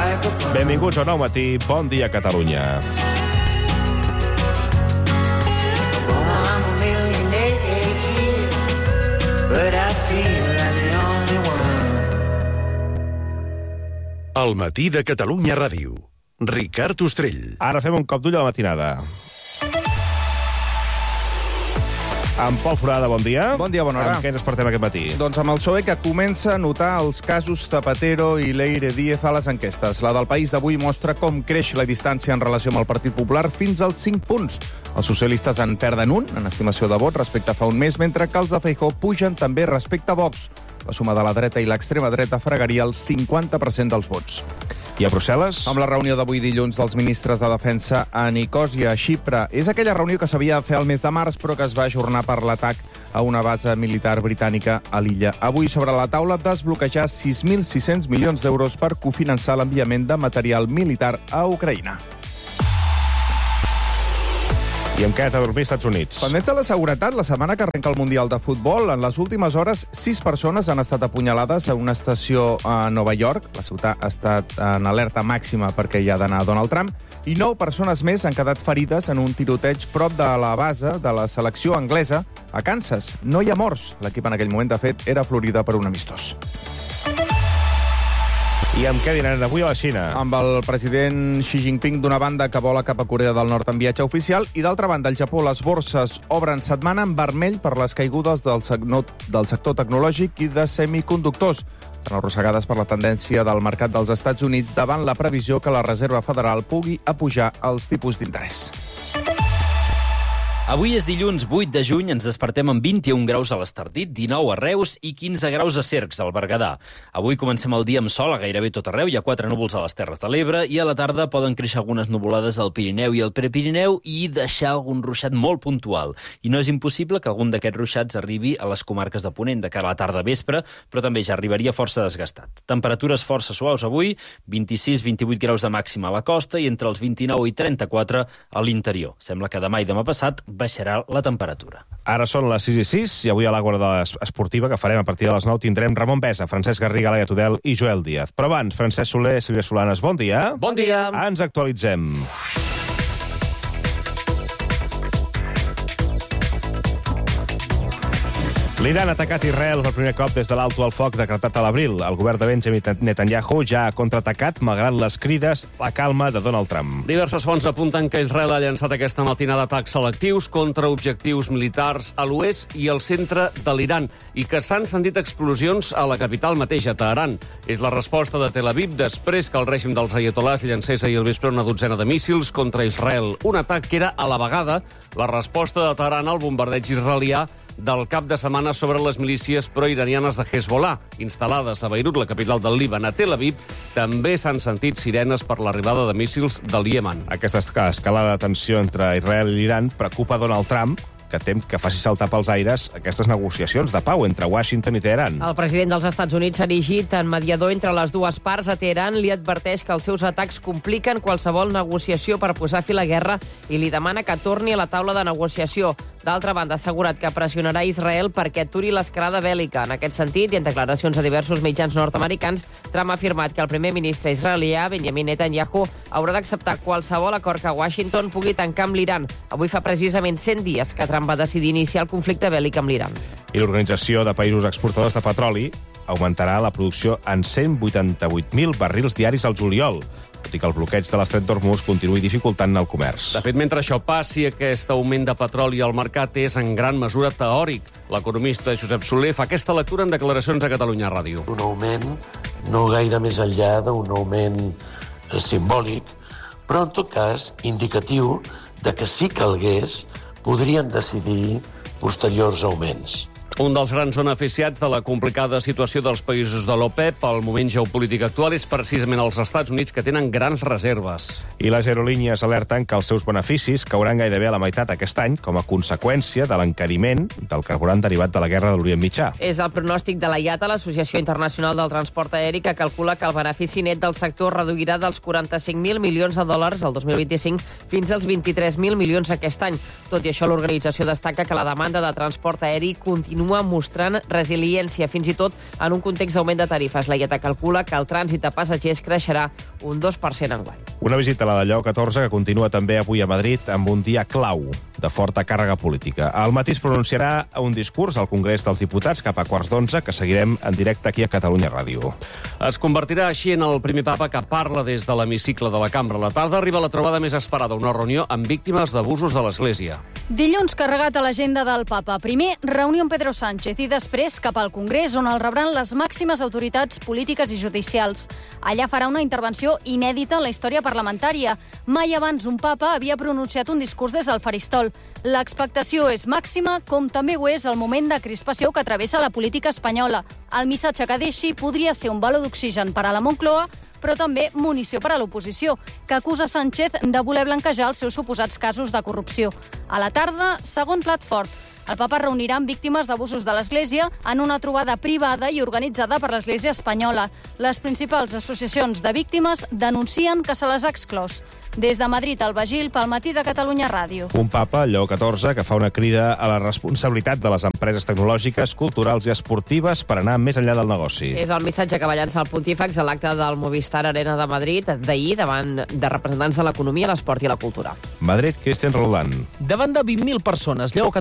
Benvinguts a Nou Matí, bon dia Catalunya. El matí de Catalunya Ràdio. Ricard Ostrell. Ara fem un cop d'ull a la matinada. Amb Pol Forada, bon dia. Bon dia, bona hora. Amb què ens portem aquest matí? Doncs amb el PSOE, que comença a notar els casos Zapatero i Leire Díez a les enquestes. La del País d'avui mostra com creix la distància en relació amb el Partit Popular fins als 5 punts. Els socialistes en perden un, en estimació de vot, respecte a fa un mes, mentre que els de Feijóo pugen també respecte a Vox. La suma de la dreta i l'extrema dreta fregaria el 50% dels vots. I a Brussel·les? Amb la reunió d'avui dilluns dels ministres de Defensa a Nicòsia, a Xipre. És aquella reunió que s'havia de fer el mes de març, però que es va ajornar per l'atac a una base militar britànica a l'illa. Avui, sobre la taula, desbloquejar 6.600 milions d'euros per cofinançar l'enviament de material militar a Ucraïna. I amb què ha de dormir als Estats Units? Pendents de la seguretat, la setmana que arrenca el Mundial de Futbol, en les últimes hores, 6 persones han estat apunyalades a una estació a Nova York. La ciutat ha estat en alerta màxima perquè hi ha d'anar Donald Trump. I 9 persones més han quedat ferides en un tiroteig prop de la base de la selecció anglesa a Kansas. No hi ha morts. L'equip en aquell moment, de fet, era a Florida per un amistós. I amb què dinaran avui a la Xina? Amb el president Xi Jinping d'una banda que vola cap a Corea del Nord en viatge oficial i d'altra banda al Japó les borses obren setmana en vermell per les caigudes del sector tecnològic i de semiconductors. Estan arrossegades per la tendència del mercat dels Estats Units davant la previsió que la Reserva Federal pugui apujar els tipus d'interès. Avui és dilluns 8 de juny, ens despertem amb 21 graus a l'Estartit, 19 a Reus i 15 graus a Cercs, al Berguedà. Avui comencem el dia amb sol a gairebé tot arreu, hi ha 4 núvols a les Terres de l'Ebre i a la tarda poden créixer algunes nuvolades al Pirineu i al Prepirineu i deixar algun ruixat molt puntual. I no és impossible que algun d'aquests ruixats arribi a les comarques de Ponent de cara a la tarda vespre, però també ja arribaria força desgastat. Temperatures força suaus avui, 26-28 graus de màxima a la costa i entre els 29 i 34 a l'interior. Sembla que demà i demà passat baixarà la temperatura. Ara són les 6:06 i avui a l'Àgora Esportiva que farem a partir de les 9 tindrem Ramon Besa, Francesc Garriga, Laia Tudel i Joel Díaz. Però abans, Francesc Soler, Sílvia Solanes, bon dia. Bon dia. Ens actualitzem. L'Iran ha atacat Israel per primer cop des de l'alto al foc decretat a l'abril. El govern de Benjamin Netanyahu ja ha contraatacat, malgrat les crides a calma de Donald Trump. Diverses fonts apunten que Israel ha llançat aquesta matinada atacs selectius contra objectius militars a l'oest i al centre de l'Iran i que s'han sentit explosions a la capital mateixa, Teheran. És la resposta de Tel Aviv després que el règim dels aiatolars llancés ahir al vespre una dotzena de míssils contra Israel. Un atac que era, a la vegada, la resposta de Teheran al bombardeig israelià del cap de setmana sobre les milícies proiranianes de Hezbollah, instal·lades a Beirut, la capital del Líban. A Tel Aviv també s'han sentit sirenes per l'arribada de míssils del Iemen. Aquesta escalada de tensió entre Israel i l'Iran preocupa Donald Trump, que tem que faci saltar pels aires aquestes negociacions de pau entre Washington i Teheran. El president dels Estats Units s'ha erigit en mediador entre les dues parts. A Teheran li adverteix que els seus atacs compliquen qualsevol negociació per posar fi a la guerra i li demana que torni a la taula de negociació. D'altra banda, ha assegurat que pressionarà Israel perquè aturi l'escalada bèl·lica. En aquest sentit, i en declaracions a diversos mitjans nord-americans, Trump ha afirmat que el primer ministre israelià, Benjamin Netanyahu, haurà d'acceptar qualsevol acord que Washington pugui tancar amb l'Iran. Avui fa precisament 100 dies que Trump va decidir iniciar el conflicte bèl·lic amb l'Iran. I l'Organització de Països Exportadors de Petroli augmentarà la producció en 188.000 barrils diaris al juliol, tot i que el bloqueig de l'estret d'Hormuz continuï dificultant el comerç. De fet, mentre això passi, aquest augment de petroli al mercat és en gran mesura teòric. L'economista Josep Soler fa aquesta lectura en declaracions a Catalunya Ràdio. Un augment no gaire més enllà d'un augment simbòlic, però en tot cas indicatiu de que si calgués podrien decidir posteriors augments. Un dels grans beneficiats de la complicada situació dels països de l'OPEP al moment geopolític actual és precisament els Estats Units, que tenen grans reserves. I les aerolínies alerten que els seus beneficis cauran gairebé a la meitat aquest any com a conseqüència de l'encariment del carburant derivat de la guerra de l'Orient Mitjà. És el pronòstic de la IATA, l'Associació Internacional del Transport Aeri, que calcula que el benefici net del sector reduirà dels 45.000 milions de dòlars el 2025 fins als 23.000 milions aquest any. Tot i això, l'organització destaca que la demanda de transport aeri continua continua mostrant resiliència, fins i tot en un context d'augment de tarifes. La IATA calcula que el trànsit de passatgers creixerà un 2% enguany. Una visita a la de Lleó XIV que continua també avui a Madrid amb un dia clau de forta càrrega política. Al matí es pronunciarà un discurs al Congrés dels Diputats cap a 11:15 que seguirem en directe aquí a Catalunya Ràdio. Es convertirà així en el primer papa que parla des de l'hemicicle de la cambra. A la tarda arriba la trobada més esperada, una reunió amb víctimes d'abusos de l'Església. Dilluns carregat a l'agenda del papa. Primer, reunió amb Pedro Sánchez i després cap al Congrés, on el rebran les màximes autoritats polítiques i judicials. Allà farà una intervenció inèdita en la història parlamentària. Mai abans un papa havia pronunciat un discurs des del faristol. L'expectació és màxima, com també ho és el moment de crispació que travessa la política espanyola. El missatge que deixi podria ser un baló d'oxigen per a la Moncloa, però també munició per a l'oposició, que acusa Sánchez de voler blanquejar els seus suposats casos de corrupció. A la tarda, segon plat fort. El papa reunirà amb víctimes d'abusos de l'Església en una trobada privada i organitzada per l'Església espanyola. Les principals associacions de víctimes denuncien que se les ha exclòs. Des de Madrid, al Bagil, pel matí de Catalunya Ràdio. Un papa, Lleó XIV, que fa una crida a la responsabilitat de les empreses tecnològiques, culturals i esportives per anar més enllà del negoci. És el missatge que va llançar el pontífex a l'acte del Movistar Arena de Madrid d'ahir davant de representants de l'economia, l'esport i la cultura. Madrid, Cristian Roldán. Davant de 20.000 persones, Lleó